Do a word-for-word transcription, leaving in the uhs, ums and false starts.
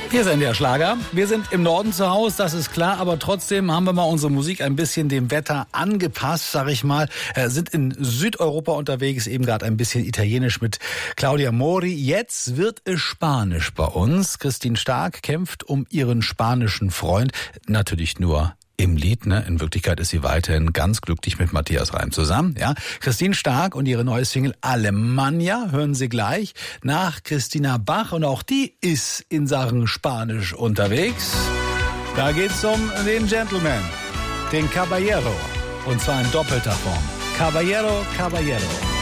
Hier ist der Schlager. Wir sind im Norden zu Hause, das ist klar, aber trotzdem haben wir mal unsere Musik ein bisschen dem Wetter angepasst, sag ich mal. Äh, sind in Südeuropa unterwegs, eben gerade ein bisschen Italienisch mit Claudia Mori. Jetzt wird es Spanisch bei uns. Christine Stark kämpft um ihren spanischen Freund. Natürlich nur im Lied, ne? In Wirklichkeit ist sie weiterhin ganz glücklich mit Matthias Reim zusammen, ja. Christine Stark und ihre neue Single Alemania hören Sie gleich nach Christina Bach und auch die ist in Sachen Spanisch unterwegs. Da geht's um den Gentleman, den Caballero und zwar in doppelter Form. Caballero, Caballero.